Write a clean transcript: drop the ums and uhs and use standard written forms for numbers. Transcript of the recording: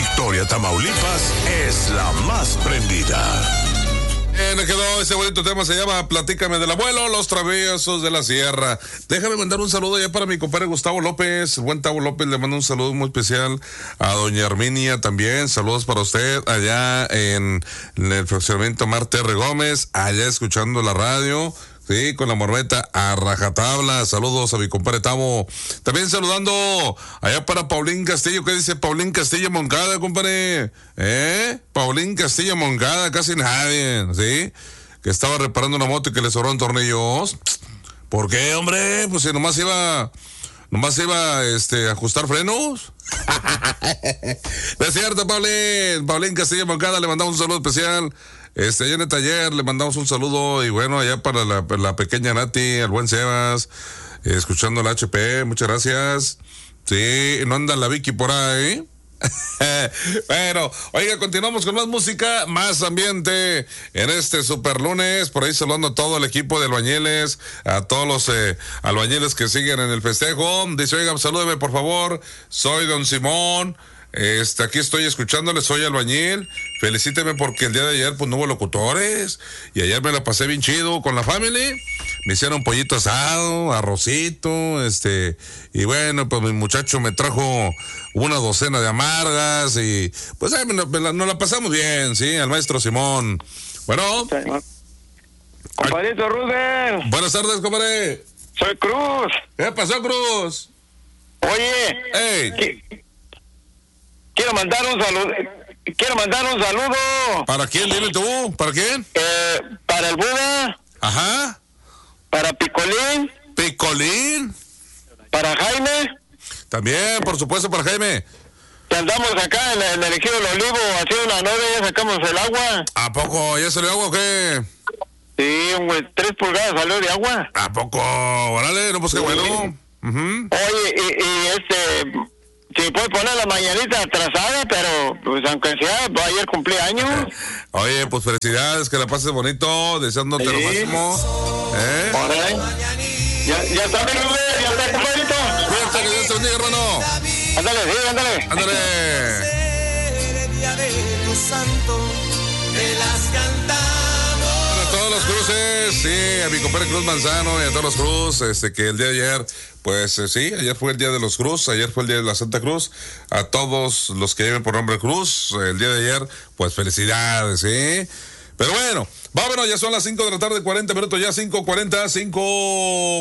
Victoria, Tamaulipas es la más prendida. Me quedó ese bonito tema, se llama Platícame del abuelo, los traviesos de la sierra. Déjame mandar un saludo ya para mi compadre Gustavo López, el buen Tavo López, le mando un saludo muy especial a doña Arminia también, saludos para usted allá en el fraccionamiento Marte R. Gómez, allá escuchando la radio. Sí, con la morbeta a rajatabla. Saludos a mi compadre Tavo. También saludando allá para Paulín Castillo. ¿Qué dice Paulín Castillo Moncada, compadre? Paulín Castillo Moncada, casi nadie, ¿sí? Que estaba reparando una moto y que le sobraron tornillos. ¿Por qué, hombre? Pues si nomás iba a ajustar frenos. No es cierto, Paulín Castillo Moncada, le mandamos un saludo especial. Allá en el taller le mandamos un saludo y bueno, allá para la pequeña Nati, al buen Sebas, escuchando el HP, muchas gracias. Sí, no anda la Vicky por ahí. Bueno, oiga, continuamos con más música, más ambiente en este super lunes. Por ahí saludando a todo el equipo de albañiles, a todos los albañiles que siguen en el festejo. Dice, oiga, salúdeme por favor, soy don Simón. Aquí estoy escuchándole, soy albañil. Felicíteme porque el día de ayer pues no hubo locutores y ayer me la pasé bien chido con la family. Me hicieron pollito asado, arrocito, y bueno, pues mi muchacho me trajo una docena de amargas y pues nos la pasamos bien, sí, al maestro Simón. Bueno. Compadrito Rubén. Buenas tardes, compadre. Soy Cruz. ¿Qué pasó, Cruz? Oye. Hey. Quiero mandar un saludo. ¿Para quién? Dime tú. ¿Para quién? Para el Buda. Ajá. Para Picolín. Picolín. Para Jaime. También, por supuesto, para Jaime. Que andamos acá en el ejido del Olivo haciendo una nove, ya sacamos el agua. ¿A poco? ¿Ya salió agua o qué? Sí, 3 pulgadas salió de agua. ¿A poco? Órale, no, pues qué bueno. Uh-huh. Oye, si puede poner la mañanita atrasada, pero pues aunque sea, ayer cumplí años. Oye, pues felicidades, que la pases bonito, deseándote lo máximo. Ya está, mi Rubén, ya está, compadrito. Cuídate, que Dios te bendiga, hermano. Ándale, sí, ándale. Ándale. A todos los cruces, sí, a mi compadre Cruz Manzano y a todos los Cruz, que el día de ayer, pues sí, ayer fue el día de los Cruz, ayer fue el día de la Santa Cruz, a todos los que lleven por nombre Cruz, el día de ayer, pues felicidades, ¿sí? Pero bueno, vámonos, ya son las 5 de la tarde, 40 minutos, ya 5:40, 5